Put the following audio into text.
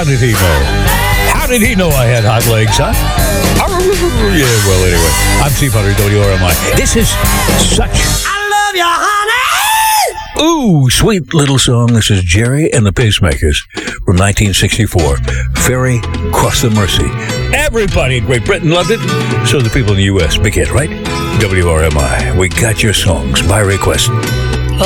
How did he know? How did he know I had hot legs, huh? Yeah, well, anyway. I'm Steve Hunter, WRMI. This is such... I love you, honey! Ooh, sweet little song. This is Jerry and the Pacemakers from 1964. Ferry Cross the Mersey. Everybody in Great Britain loved it. So the people in the U.S. big hit, right? WRMI. We got your songs by request.